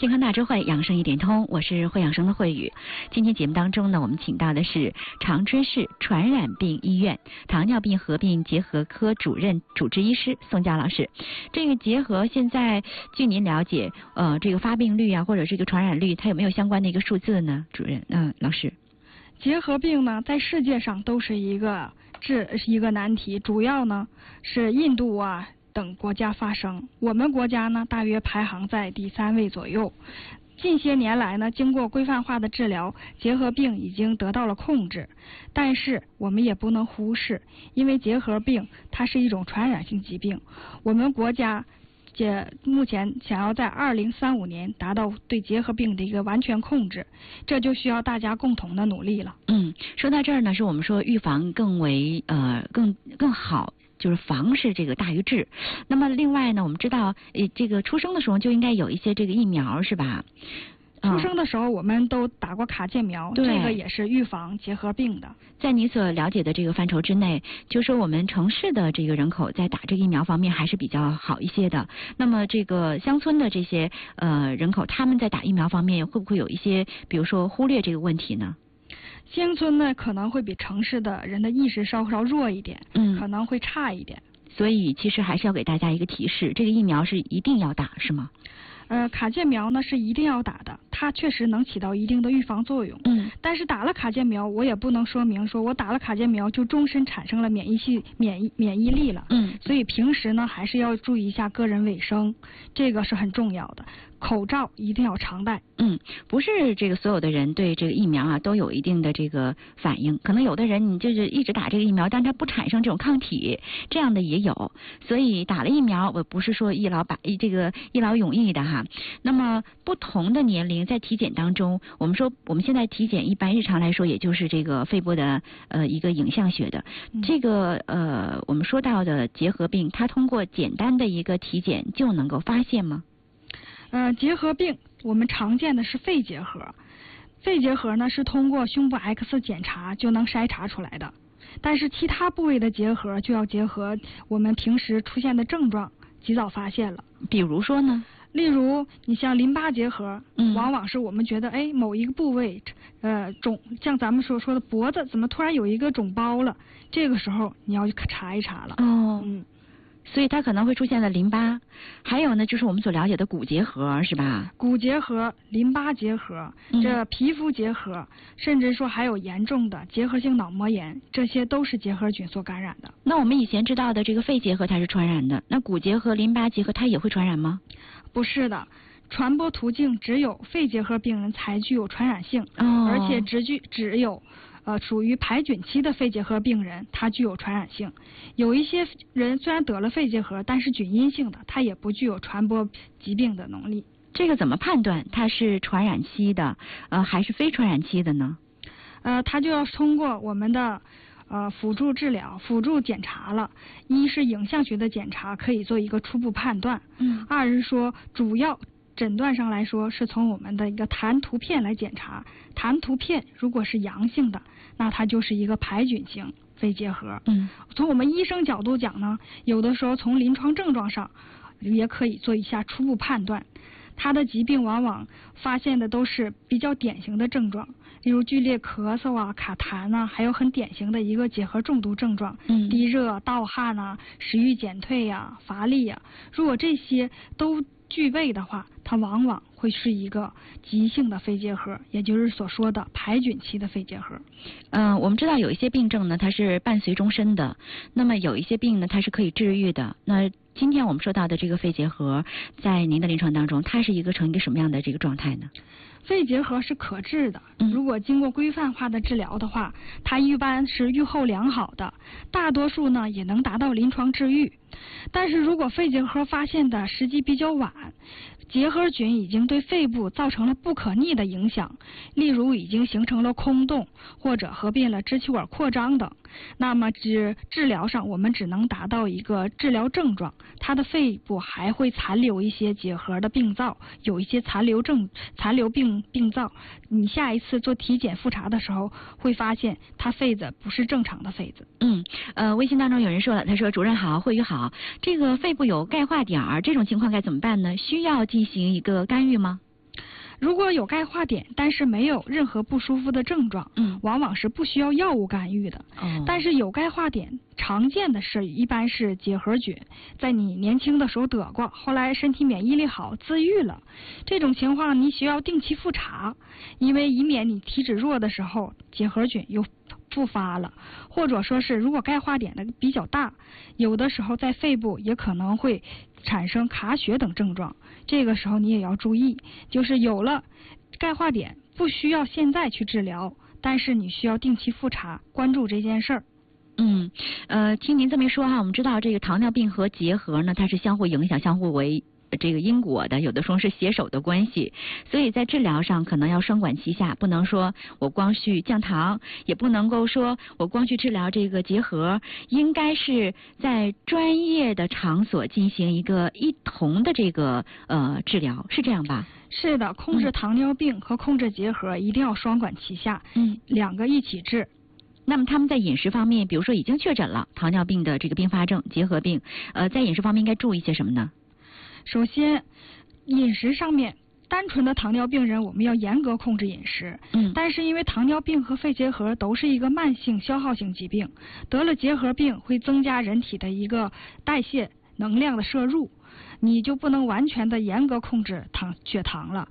健康大智慧，养生一点通，我是会养生的慧宇。今天节目当中呢，我们请到的是长春市传染病医院糖尿病合并结核科主任主治医师宋佳老师。这个结核现在据您了解，这个发病率啊，或者这个传染率，它有没有相关的一个数字呢？主任，老师。 结核病呢，在世界上都是一个难题，主要呢是印度啊等国家发生，我们国家呢大约排行在第3位左右。近些年来呢，经过规范化的治疗，结核病已经得到了控制。但是我们也不能忽视，因为结核病它是一种传染性疾病，我们国家目前想要在2035年达到对结核病的一个完全控制，这就需要大家共同的努力了。 说到这儿呢，是我们说预防更为更好。就是防是这个大于治。那么另外呢，我们知道，这个出生的时候就应该有一些这个疫苗，是吧？ 出生的时候我们都打过卡介苗，这个也是预防结核病的。 在你所了解的这个范畴之内，就是说我们城市的这个人口在打这个疫苗方面还是比较好一些的。那么这个乡村的这些人口，他们在打疫苗方面会不会有一些，比如说忽略这个问题呢？ 乡村呢可能会比城市的人的意识稍稍弱一点，可能会差一点。 所以其实还是要给大家一个提示，这个疫苗是一定要打，是吗？ 卡介苗呢是一定要打的，它确实能起到一定的预防作用。但是打了卡介苗，我也不能说明说我打了卡介苗就终身产生了免疫力了。所以平时呢还是要注意一下个人卫生，这个是很重要的。口罩一定要常戴。 不是这个所有的人对这个疫苗啊都有一定的这个反应，可能有的人你就是一直打这个疫苗，但他不产生这种抗体，这样的也有。所以打了疫苗，我不是说一劳永逸的哈。那么不同的年龄在体检当中，我们说我们现在体检一般日常来说，也就是这个肺部的一个影像学的。这个我们说到的结核病，它通过简单的一个体检就能够发现吗？ 结核病我们常见的是肺结核，肺结核呢是通过胸部 X 检查就能筛查出来的，但是其他部位的结核就要结合我们平时出现的症状及早发现了。 比如说呢？ 例如你像淋巴结核，往往是我们觉得某一个部位像咱们所说的脖子怎么突然有一个肿包了，这个时候你要去查一查了。 所以它可能会出现在淋巴，还有呢就是我们所了解的骨结核，是吧？ 骨结核、淋巴结核、这皮肤结核，甚至说还有严重的结核性脑膜炎，这些都是结核菌所感染的。 那我们以前知道的这个肺结核它是传染的，那骨结核、淋巴结核它也会传染吗？ 不是的，传播途径只有肺结核病人才具有传染性，而且只有属于排菌期的肺结核病人，它具有传染性。有一些人虽然得了肺结核，但是菌阴性的，它也不具有传播疾病的能力。 这个怎么判断它是传染期的，还是非传染期的呢？ 它就要通过我们的辅助治疗、辅助检查了。一是影像学的检查可以做一个初步判断，二是说主要诊断上来说是从我们的一个痰图片来检查，痰图片如果是阳性的，那它就是一个排菌型肺结核。从我们医生角度讲呢，有的时候从临床症状上也可以做一下初步判断。它的疾病往往发现的都是比较典型的症状，例如剧烈咳嗽啊、卡痰啊，还有很典型的一个结核中毒症状，低热、盗汗啊、食欲减退啊、乏力啊。如果这些都具备的话，它往往会是一个急性的肺结核，也就是所说的排菌期的肺结核。 我们知道有一些病症呢，它是伴随终身的，那么有一些病呢，它是可以治愈的。那今天我们说到的这个肺结核，在您的临床当中，它是呈一个什么样的这个状态呢？ 肺结核是可治的，如果经过规范化的治疗的话，它一般是预后良好的，大多数呢也能达到临床治愈。但是如果肺结核发现的时机比较晚，结核菌已经对肺部造成了不可逆的影响，例如已经形成了空洞，或者合并了支气管扩张等，那么治疗上我们只能达到一个治疗症状，它的肺部还会残留一些结核的病灶，有一些残留病灶，你下一次做体检复查的时候会发现它肺子不是正常的肺子。 微信当中有人说了，他说主任好，慧宇好，这个肺部有钙化点儿，这种情况该怎么办呢？需要进行一个干预吗？ 如果有钙化点，但是没有任何不舒服的症状，往往是不需要药物干预的。但是有钙化点常见的是一般是结核菌，在你年轻的时候得过，后来身体免疫力好自愈了，这种情况你需要定期复查，因为以免你体质弱的时候结核菌又复发了，或者说是如果钙化点的比较大，有的时候在肺部也可能会产生卡血等症状，这个时候你也要注意，就是有了钙化点不需要现在去治疗，但是你需要定期复查，关注这件事儿。 听您这么一说哈，我们知道这个糖尿病和结核呢，它是相互影响、相互为这个因果的，有的时候是携手的关系，所以在治疗上可能要双管齐下，不能说我光去降糖，也不能够说我光去治疗这个结核，应该是在专业的场所进行一个一同的这个治疗，是这样吧？ 是的，控制糖尿病和控制结核一定要双管齐下，两个一起治。 那么他们在饮食方面，比如说已经确诊了糖尿病的这个并发症、结核病，在饮食方面应该注意些什么呢？ 首先，饮食上面，单纯的糖尿病人我们要严格控制饮食。但是因为糖尿病和肺结核都是一个慢性消耗性疾病，得了结核病会增加人体的一个代谢能量的摄入，你就不能完全的严格控制血糖了，